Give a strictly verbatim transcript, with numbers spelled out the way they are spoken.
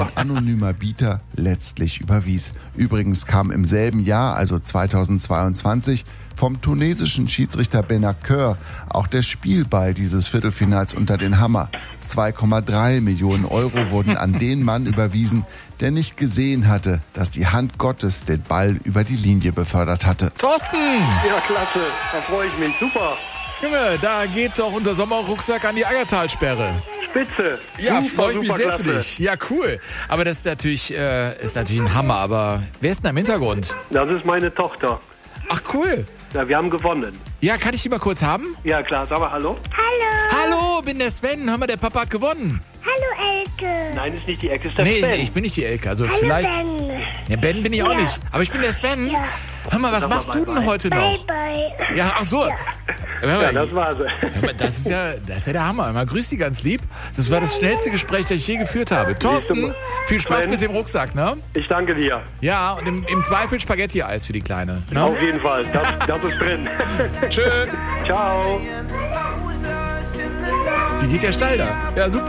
ein anonymer Bieter letztlich überwies. Übrigens kam im selben Jahr, also zweitausendzweiundzwanzig, vom tunesischen Schiedsrichter Benacer auch der Spielball dieses Viertelfinals unter den Hammer. zwei Komma drei Millionen Euro wurden an den Mann überwiesen, der nicht gesehen hatte, dass die Hand Gottes den Ball über die Linie befördert hatte. Thorsten! Ja, klasse. Da freue ich mich. Super. Junge, da geht doch unser Sommerrucksack an die Aggertalsperre. Spitze. Ja, super, freue ich mich super sehr klasse. für dich. Ja, cool. Aber das ist natürlich, äh, ist natürlich ein Hammer. Aber wer ist denn da im Hintergrund? Das ist meine Tochter. Ach, cool. Ja, wir haben gewonnen. Ja, kann ich die mal kurz haben? Ja, klar. Sag mal Hallo. Hallo. Hallo, bin der Sven. Hör mal, der Papa hat gewonnen. Hallo, Elke. Nein, ist nicht die Ecke, ist der Nee, Sven. ich bin nicht die Elke. Also Hallo, vielleicht... Ben. Ja, Ben bin ich auch Ja. nicht. Aber ich bin der Sven. Ja. Hör mal, was Sag mal machst bye, du denn bye. heute Bye, noch? bye. Ja, ach so. Hör mal, Ja, das war sie. hör mal, das ist ja, das ist ja der Hammer. Mal grüß dich ganz lieb. Das war das schnellste Gespräch, das ich je geführt habe. Thorsten, viel Spaß Sven. mit dem Rucksack, ne? Ich danke dir. Ja, und im, im Zweifel Spaghetti-Eis für die Kleine. Ne? Auf jeden Fall. Das, das ist drin. Schön. Ciao. Die geht ja steil da. Ja, super.